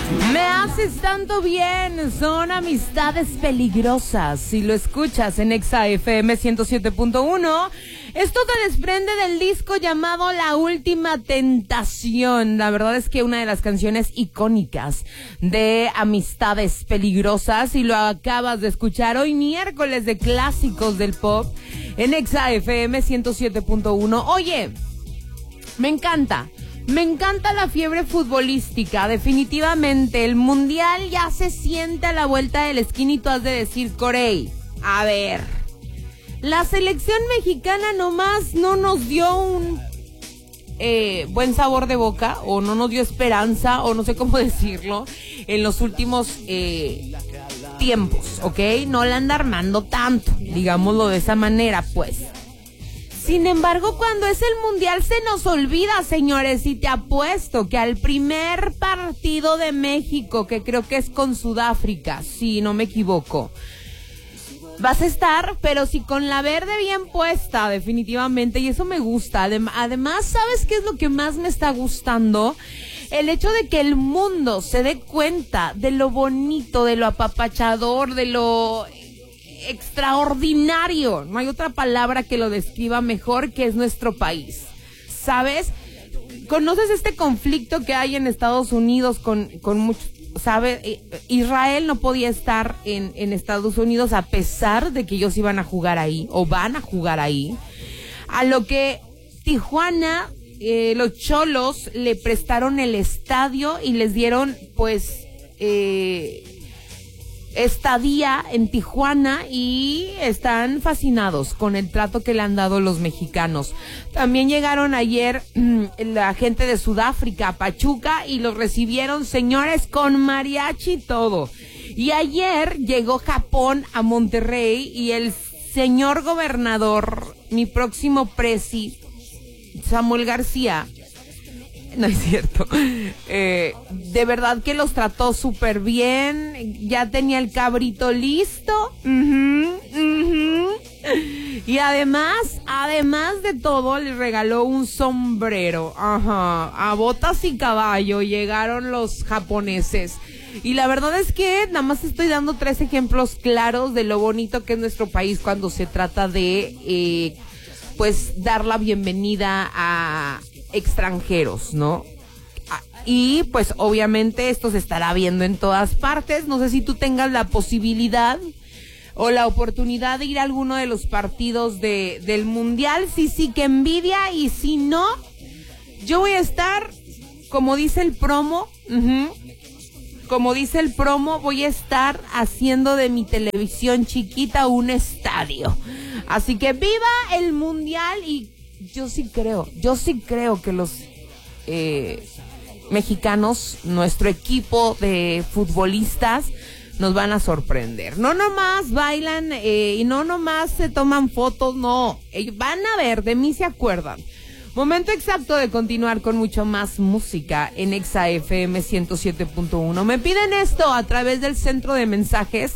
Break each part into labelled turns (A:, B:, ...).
A: Me haces tanto bien, son amistades peligrosas. Si lo escuchas en Exa FM 107.1, esto te desprende del disco llamado La Última Tentación. La verdad es que una de las canciones icónicas de Amistades Peligrosas, y lo acabas de escuchar hoy miércoles de clásicos del pop en Exa FM 107.1. Oye, me encanta la fiebre futbolística, definitivamente. El mundial ya se siente a la vuelta de la esquina y tú has de decir, Corey, a ver, la selección mexicana nomás no nos dio un buen sabor de boca, o no nos dio esperanza, o no sé cómo decirlo, en los últimos tiempos, ¿ok? No la anda armando tanto, digámoslo de esa manera, pues. Sin embargo, cuando es el mundial se nos olvida, señores, y te apuesto que al primer partido de México, que creo que es con Sudáfrica, si no me equivoco, vas a estar, pero sí con la verde bien puesta, definitivamente, y eso me gusta. Además, ¿sabes qué es lo que más me está gustando? El hecho de que el mundo se dé cuenta de lo bonito, de lo apapachador, de lo extraordinario, no hay otra palabra que lo describa mejor, que es nuestro país, ¿sabes? ¿Conoces este conflicto que hay en Estados Unidos con muchos, ¿sabes? Israel no podía estar en Estados Unidos a pesar de que ellos iban a jugar ahí, o van a jugar ahí, a lo que Tijuana, los Cholos le prestaron el estadio y les dieron, pues, estadía en Tijuana, y están fascinados con el trato que le han dado los mexicanos. También llegaron ayer la gente de Sudáfrica a Pachuca y los recibieron, señores, con mariachi y todo. Y ayer llegó Japón a Monterrey y el señor gobernador, mi próximo presi, Samuel García, no es cierto, de verdad que los trató súper bien, ya tenía el cabrito listo, y además de todo, les regaló un sombrero, a botas y caballo. Llegaron los japoneses, y la verdad es que nada más estoy dando 3 ejemplos claros de lo bonito que es nuestro país cuando se trata de, pues, dar la bienvenida a extranjeros, ¿no? Y pues obviamente esto se estará viendo en todas partes. No sé si tú tengas la posibilidad o la oportunidad de ir a alguno de los partidos del mundial. Sí, que envidia. Y si no, yo voy a estar, como dice el promo, voy a estar haciendo de mi televisión chiquita un estadio. Así que viva el mundial. Y yo sí creo que los mexicanos, nuestro equipo de futbolistas, nos van a sorprender. No nomás bailan y no nomás se toman fotos, no. Ellos van a ver, de mí se acuerdan. Momento exacto de continuar con mucho más música en Exa FM 107.1. Me piden esto a través del centro de mensajes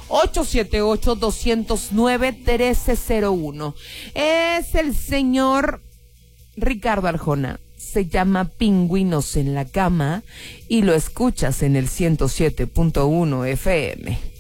A: 878-209-1301. Es el señor Ricardo Arjona. Se llama Pingüinos en la Cama y lo escuchas en el 107.1 FM.